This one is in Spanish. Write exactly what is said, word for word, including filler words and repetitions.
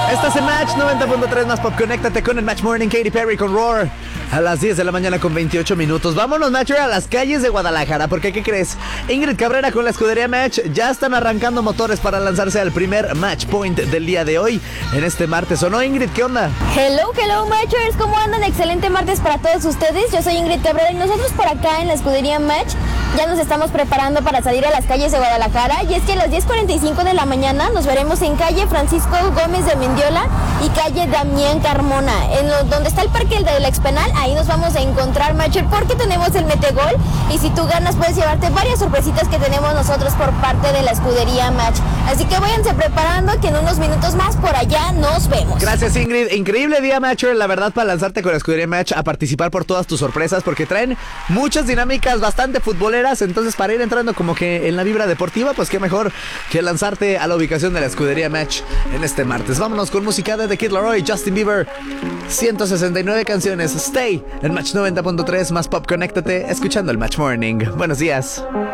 Estás en Match noventa punto tres más Pop. Conéctate con el Match Morning. Katy Perry con Roar a las diez de la mañana con veintiocho minutos. Vámonos, Matcher, a las calles de Guadalajara, porque ¿qué crees? Ingrid Cabrera con la escudería Match ya están arrancando motores para lanzarse al primer Match Point del día de hoy, en este martes. ¿O no, Ingrid? ¿Qué onda? Hello, hello, Matchers. ¿Cómo andan? Excelente martes para todos ustedes. Yo soy Ingrid Cabrera y nosotros por acá en la escudería Match ya nos estamos preparando para salir a las calles de Guadalajara. Y es que a las diez cuarenta y cinco de la mañana nos veremos en calle Francisco Gómez de Mendiola y calle Damián Carmona, en lo, donde está el parque del Expenal. Ahí nos vamos a encontrar, Matcher, porque tenemos el Metegol. Y si tú ganas, puedes llevarte varias sorpresitas que tenemos nosotros por parte de la escudería Match. Así que váyanse preparando, que en unos minutos más por allá nos vemos. Gracias, Ingrid. Increíble día, Matcher, la verdad, para lanzarte con la escudería Match a participar por todas tus sorpresas, porque traen muchas dinámicas bastante futboleras. Entonces, para ir entrando como que en la vibra deportiva, pues qué mejor que lanzarte a la ubicación de la escudería Match en este martes. Vámonos con música de The Kid Laroi, Justin Bieber, ciento sesenta y nueve canciones. Stay en Match noventa punto tres más Pop. Conéctate escuchando el Match Morning. Buenos días.